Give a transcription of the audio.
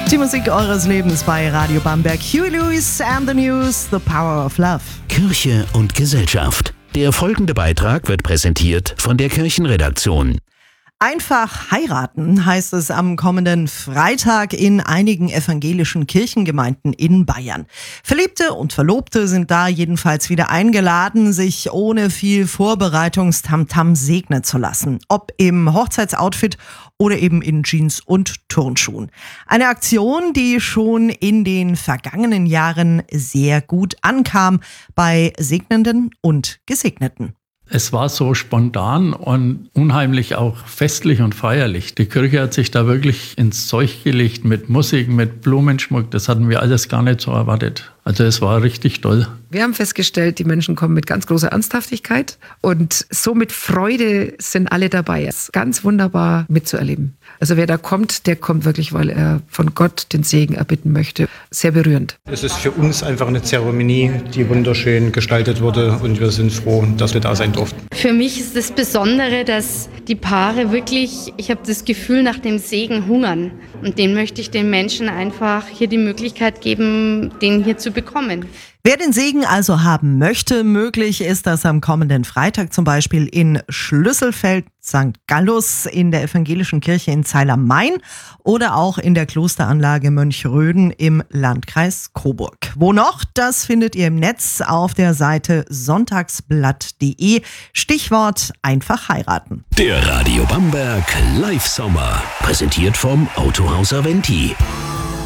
Die Musik eures Lebens bei Radio Bamberg. Huey Lewis and the News, The Power of Love. Kirche und Gesellschaft. Der folgende Beitrag wird präsentiert von der Kirchenredaktion. Einfach heiraten heißt es am kommenden Freitag in einigen evangelischen Kirchengemeinden in Bayern. Verliebte und Verlobte sind da jedenfalls wieder eingeladen, sich ohne viel Vorbereitungstamtam segnen zu lassen. Ob im Hochzeitsoutfit oder eben in Jeans und Turnschuhen. Eine Aktion, die schon in den vergangenen Jahren sehr gut ankam bei Segnenden und Gesegneten. Es war so spontan und unheimlich auch festlich und feierlich. Die Kirche hat sich da wirklich ins Zeug gelegt mit Musik, mit Blumenschmuck. Das hatten wir alles gar nicht so erwartet. Also es war richtig toll. Wir haben festgestellt, die Menschen kommen mit ganz großer Ernsthaftigkeit und so mit Freude sind alle dabei. Es ist ganz wunderbar mitzuerleben. Also wer da kommt, der kommt wirklich, weil er von Gott den Segen erbitten möchte. Sehr berührend. Es ist für uns einfach eine Zeremonie, die wunderschön gestaltet wurde und wir sind froh, dass wir da sein durften. Für mich ist das Besondere, dass die Paare wirklich, ich habe das Gefühl, nach dem Segen hungern. Und den möchte ich den Menschen einfach hier die Möglichkeit geben, den hier zu bekommen. Wer den Segen also haben möchte, möglich ist das am kommenden Freitag zum Beispiel in Schlüsselfeld St. Gallus in der evangelischen Kirche in Zeil am Main oder auch in der Klosteranlage Mönchröden im Landkreis Coburg. Wo noch? Das findet ihr im Netz auf der Seite sonntagsblatt.de. Stichwort einfach heiraten. Der Radio Bamberg Live Sommer. Präsentiert vom Autohaus Aventi.